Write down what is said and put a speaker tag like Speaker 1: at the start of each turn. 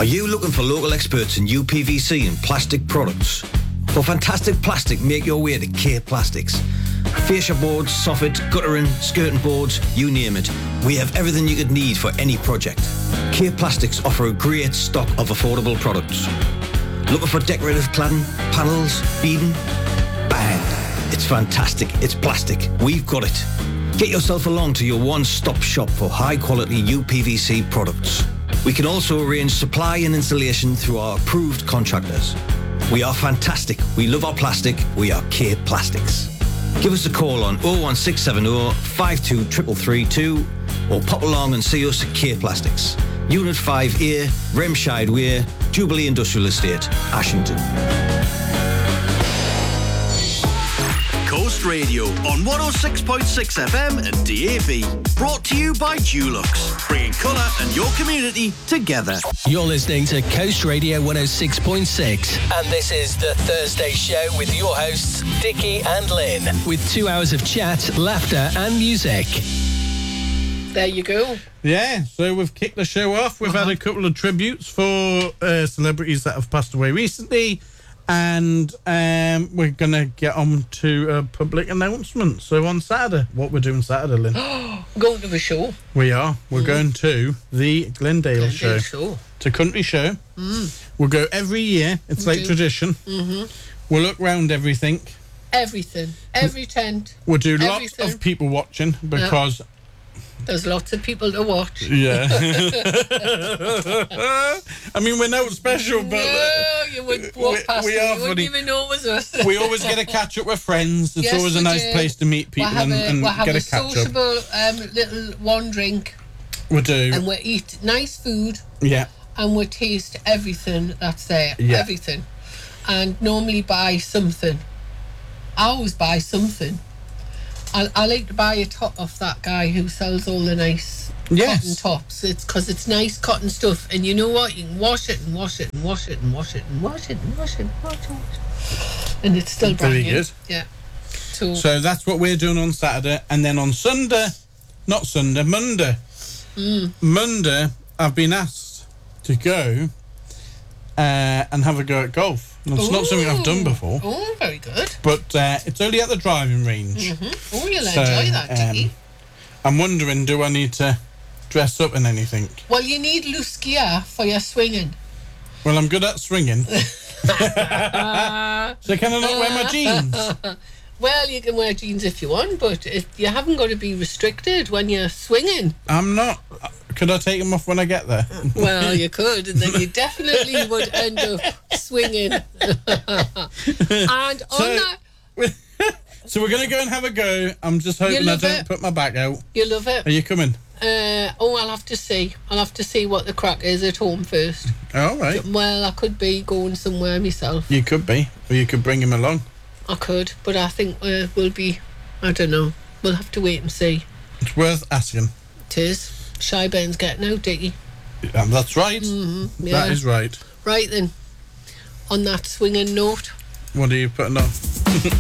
Speaker 1: Are you looking for local experts in UPVC and plastic products? For fantastic plastic, make your way to K Plastics. Fascia boards, soffits, guttering, skirting boards, you name it. We have everything you could need for any project. K Plastics offer a great stock of affordable products. Looking for decorative cladding, panels, beading? Bang! It's fantastic. It's plastic. We've got it. Get yourself along to your one-stop shop for high-quality UPVC products. We can also arrange supply and installation through our approved contractors. We are fantastic. We love our plastic. We are K Plastics. Give us a call on 01670 52 332 or pop along and see us at K Plastics. Unit 5A, Remscheid Way, Jubilee Industrial Estate, Ashington.
Speaker 2: Coast Radio on 106.6 FM and DAB. Brought to you by Dulux, bringing colour and your community together.
Speaker 3: You're listening to Coast Radio 106.6, and this is the Thursday show with your hosts, Dickie and Lynn, with 2 hours of chat, laughter and music.
Speaker 4: There you go.
Speaker 5: Yeah, so we've kicked the show off. We've had a couple of tributes for celebrities that have passed away recently. And we're going to get on to a public announcement. So on Saturday, what we're doing Saturday, Lynn?
Speaker 4: Going to the show.
Speaker 5: We are. We're going to the Glendale show. It's a country show. We'll go every year. It's like tradition. We'll look round everything.
Speaker 4: Everything. Every tent.
Speaker 5: We'll do lots of people watching because...
Speaker 4: There's lots of people to watch.
Speaker 5: Yeah. I mean, we're not special, but...
Speaker 4: No, you wouldn't walk past
Speaker 5: we
Speaker 4: it.
Speaker 5: are
Speaker 4: You wouldn't
Speaker 5: funny.
Speaker 4: even know it was us.
Speaker 5: We always get a catch-up with friends. It's
Speaker 4: Yes,
Speaker 5: always a
Speaker 4: we
Speaker 5: nice
Speaker 4: do.
Speaker 5: place to meet people and
Speaker 4: we'll have
Speaker 5: get
Speaker 4: a
Speaker 5: a catch-up.
Speaker 4: sociable little one drink.
Speaker 5: We do.
Speaker 4: And we'll eat nice food.
Speaker 5: Yeah.
Speaker 4: And we'll taste everything that's there.
Speaker 5: Yeah.
Speaker 4: Everything. And normally buy something. I always buy something. I like to buy a top off that guy who sells all the nice cotton tops. It's because it's nice cotton stuff, and you know what? You can wash it and wash it and wash it and wash it and wash it and wash it and wash it, and it's still brand
Speaker 5: Very
Speaker 4: new.
Speaker 5: good.
Speaker 4: Yeah.
Speaker 5: So that's what we're doing on Saturday, and then on Monday. Monday, I've been asked to go and have a go at golf. And it's not something I've done before.
Speaker 4: Oh, very good.
Speaker 5: But it's only at the driving range.
Speaker 4: Oh, you'll enjoy that, Dickie.
Speaker 5: I'm wondering, do I need to dress up in anything?
Speaker 4: Well, you need loose gear for your swinging.
Speaker 5: Well, I'm good at swinging. So can I not wear my jeans?
Speaker 4: Well, you can wear jeans if you want, but you haven't got to be restricted when you're swinging.
Speaker 5: I'm not. Could I take them off when I get there?
Speaker 4: Well, you could, and then you definitely would end up swinging. And on that...
Speaker 5: So we're going to go and have a go. I'm just hoping I don't put my back out.
Speaker 4: You love it.
Speaker 5: Are you coming?
Speaker 4: I'll have to see. I'll have to see what the crack is at home first.
Speaker 5: All right.
Speaker 4: Well, I could be going somewhere myself.
Speaker 5: You could be. Or you could bring him along.
Speaker 4: I could, but I think we'll be... I don't know. We'll have to wait and see.
Speaker 5: It's worth asking.
Speaker 4: It is. Shybane's getting out, Dickie.
Speaker 5: That's right.
Speaker 4: Yeah.
Speaker 5: That is right.
Speaker 4: Right then. On that swinging note...
Speaker 5: What are you putting on?